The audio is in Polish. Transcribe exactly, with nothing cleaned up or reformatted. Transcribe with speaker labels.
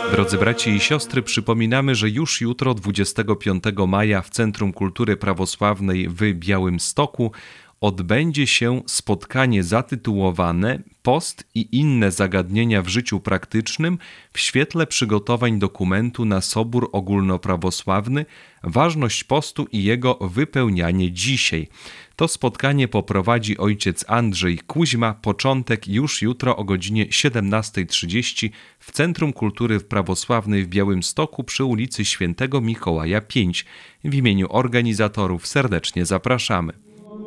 Speaker 1: Drodzy bracia i siostry, przypominamy, że już jutro, dwudziestego piątego maja, w Centrum Kultury Prawosławnej w Białymstoku odbędzie się spotkanie zatytułowane Post i inne zagadnienia w życiu praktycznym w świetle przygotowań dokumentu na Sobór Ogólnoprawosławny Ważność postu i jego wypełnianie dzisiaj. To spotkanie poprowadzi ojciec Andrzej Kuźma. Początek już jutro o godzinie siedemnasta trzydzieści w Centrum Kultury Prawosławnej w Białymstoku przy ulicy Świętego Mikołaja pięć. W imieniu organizatorów serdecznie zapraszamy.